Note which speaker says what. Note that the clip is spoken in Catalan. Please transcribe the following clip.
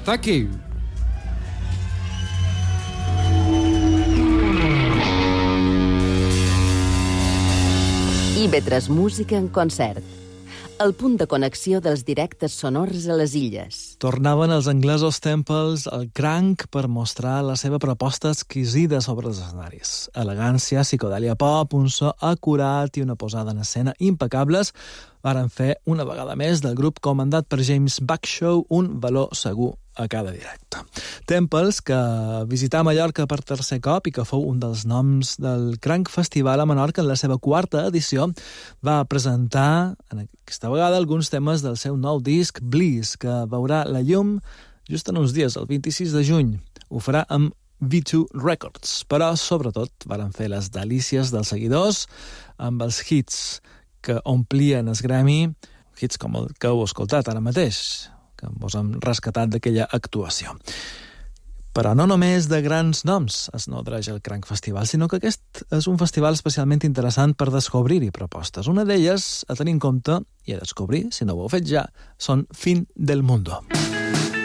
Speaker 1: Thank you.
Speaker 2: IB3 Música en concert. El punt de connexió dels directes sonors a les illes.
Speaker 3: Tornaven els anglesos Temples al Crank per mostrar la seva proposta exquisida sobre els escenaris. Elegància, psicodèlia pop, un so acurat i una posada en escena impecables varen fer una vegada més del grup comandat per James Backshow un valor segur a cada directe. Temples, que visità Mallorca per tercer cop i que fou un dels noms del Crank Festival a Menorca en la seva quarta edició, va presentar, en aquesta vegada, alguns temes del seu nou disc, Bliss, que veurà la llum just en uns dies, el 26 de juny. Ho farà amb V2 Records, però sobretot varen fer les delícies dels seguidors amb els hits que omplien el gremi, hits com el que heu escoltat ara mateix, que vos hem rescatat d'aquella actuació. Però no només de grans noms es nodreix el Crank Festival, sinó que aquest és un festival especialment interessant per descobrir-hi propostes. Una d'elles, a tenir en compte i a descobrir, si no ho heu fet ja, són Fin del Mundo.